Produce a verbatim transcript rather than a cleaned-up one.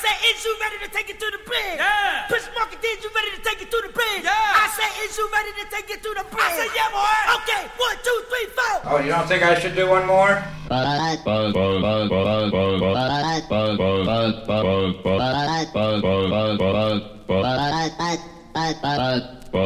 say, is you ready to take it to the bridge? Yeah. Push Market, is you ready to take it to the bridge? Yeah. I say, is you ready to take it to the bridge? I say, yeah, boy. Okay, one, two, three, four. Oh, you don't think I should do one more?